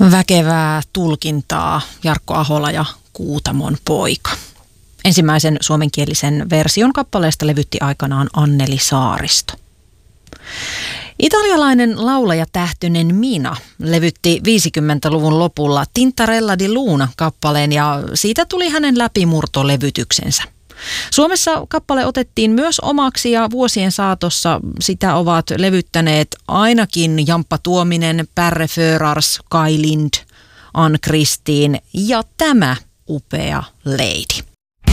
Väkevää tulkintaa Jarkko Ahola ja Kuutamon poika. Ensimmäisen suomenkielisen version kappaleesta levytti aikanaan Anneli Saaristo. Italialainen laulajatähtöinen Mina levytti 50-luvun lopulla Tintarella di Luna -kappaleen ja siitä tuli hänen läpimurtolevytyksensä. Suomessa kappale otettiin myös omaksi ja vuosien saatossa sitä ovat levyttäneet ainakin Jamppa Tuominen, Pärre Förars, Kai Lind, Ann Kristiin ja tämä upea lady.